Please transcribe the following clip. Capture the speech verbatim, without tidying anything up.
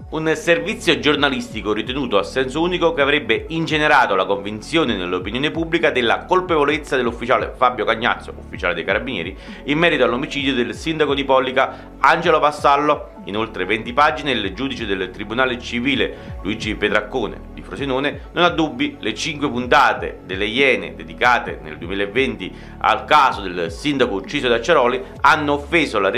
Un servizio giornalistico ritenuto a senso unico che avrebbe ingenerato la convinzione nell'opinione pubblica della colpevolezza dell'ufficiale Fabio Cagnazzo, ufficiale dei Carabinieri, in merito all'omicidio del sindaco di Pollica Angelo Vassallo. In oltre venti pagine il giudice del Tribunale Civile Luigi Petraccone di Frosinone non ha dubbi: le cinque puntate delle Iene dedicate nel duemilaventi al caso del sindaco ucciso da Acciaroli hanno offeso la